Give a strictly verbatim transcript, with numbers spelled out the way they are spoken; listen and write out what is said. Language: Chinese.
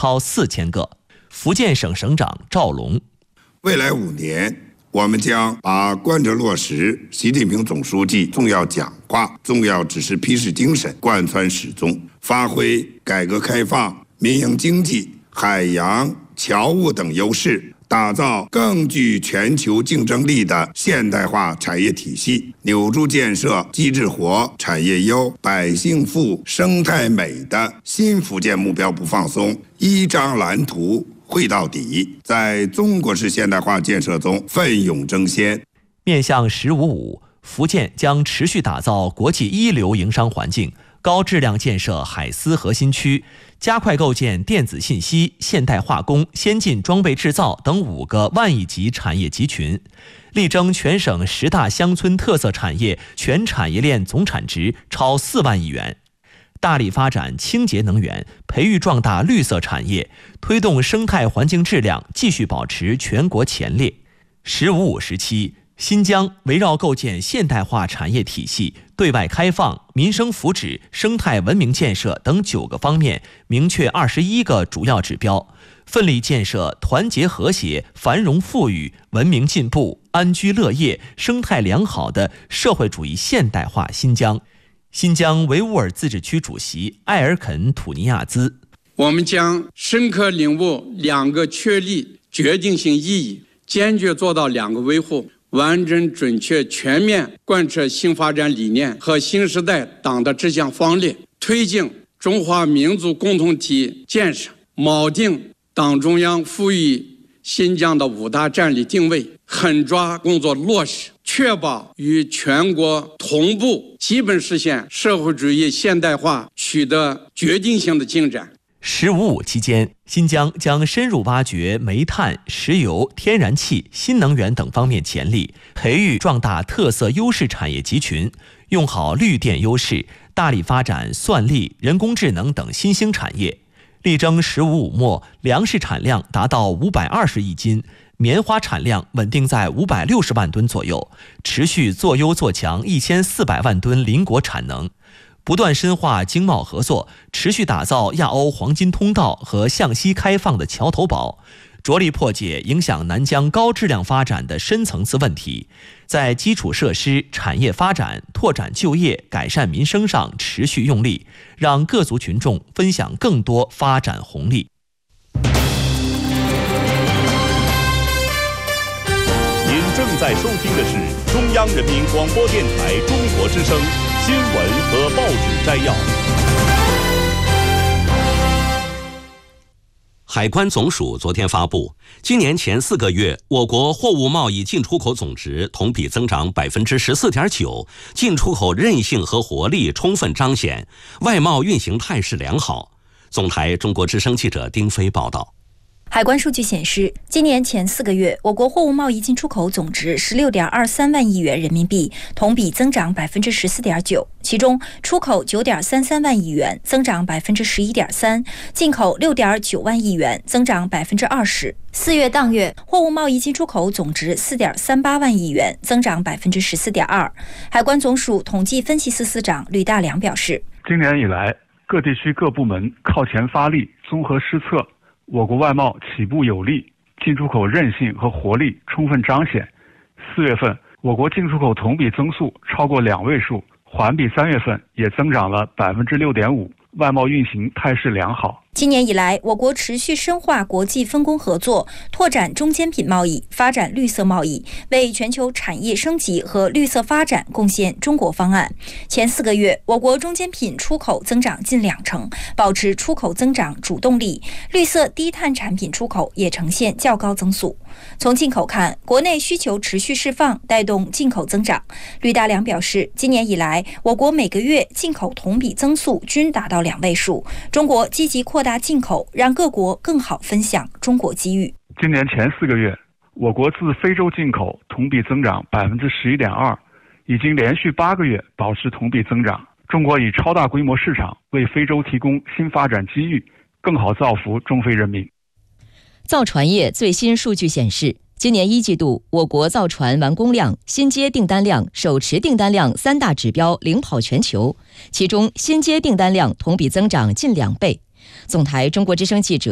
超四千个。福建省省长赵龙， 未来五年，我们将把贯彻落实习近平总书记重要讲话、重要指示批示精神贯穿始终，发挥改革开放、民营经济、海洋、侨务等优势，打造更具全球竞争力的现代化产业体系，扭住建设机制活、产业优、百姓富、生态美的新福建目标不放松，一张蓝图绘到底，在中国式现代化建设中奋勇争先。 面向“十五五”，福建将持续打造国际一流营商环境，高质量建设海思核心区，加快构建电子信息、现代化工、先进装备制造等五个万亿级产业集群，力争全省十大乡村特色产业全产业链总产值超四万亿元。大力发展清洁能源，培育壮大绿色产业，推动生态环境质量继续保持全国前列。十五五时期，新疆围绕构建现代化产业体系、对外开放、民生福祉、生态文明建设等九个方面，明确二十一个主要指标，奋力建设团结和谐、繁荣富裕、文明进步、安居乐业、生态良好的社会主义现代化新疆。新疆维吾尔自治区主席艾尔肯·土尼亚兹， 我们将深刻领悟两个确立决定性意义，坚决做到两个维护，完整准确全面贯彻新发展理念和新时代党的治疆方略，推进中华民族共同体建设，锚定党中央赋予新疆的五大战略定位，狠抓工作落实，确保与全国同步基本实现社会主义现代化取得决定性的进展。 十五五期间，新疆将深入挖掘煤炭、石油、天然气、新能源等方面潜力，培育壮大特色优势产业集群，用好绿电优势，大力发展算力、人工智能等新兴产业，力争十五五末粮食产量达到五百二十亿斤，棉花产量稳定在五百六十万吨左右，持续做优做强一千四百万吨邻国产能，不断深化经贸合作，持续打造亚欧黄金通道和向西开放的桥头堡，着力破解影响南疆高质量发展的深层次问题，在基础设施、产业发展、拓展就业、改善民生上持续用力，让各族群众分享更多发展红利。 您正在收听的是中央人民广播电台中国之声新闻和报纸摘要。 海关总署昨天发布，今年前四个月，我国货物贸易进出口总值同比增长百分之十四点九，进出口韧性和活力充分彰显，外贸运行态势良好。总台中国之声记者丁飞报道。 海关数据显示，今年前四个月，我国货物贸易进出口总值十六点二三万亿元人民币，同比增长百分之十四点九。其中，出口九点三三万亿元，增长百分之十一点三；进口六点九万亿元，增长百分之二十。四月当月，货物贸易进出口总值四点三八万亿元，增长百分之十四点二。海关总署统计分析司司长吕大良表示， 今年以来，各地区各部门靠前发力，综合施策。我国外贸起步有力，进出口韧性和活力充分彰显。四月份，我国进出口同比增速超过两位数，环比三月份也增长了百分之六点五，外贸运行态势良好。 今年以来，我国持续深化国际分工合作，拓展中间品贸易，发展绿色贸易，为全球产业升级和绿色发展贡献中国方案。前四个月，我国中间品出口增长近两成，保持出口增长主动力，绿色低碳产品出口也呈现较高增速。从进口看，国内需求持续释放，带动进口增长。吕大良表示，今年以来，我国每个月进口同比增速均达到两位数，中国积极扩大进口，让各国更好分享中国机遇。 今年前四个月，我国自非洲进口同比增长百分之十一点二，已经连续八个月保持同比增长。中国以超大规模市场为非洲提供新发展机遇，更好造福中非人民。 造船业最新数据显示，今年一季度，我国造船完工量、新接订单量、手持订单量三大指标领跑全球，其中新接订单量同比增长近两倍。总台中国之声记者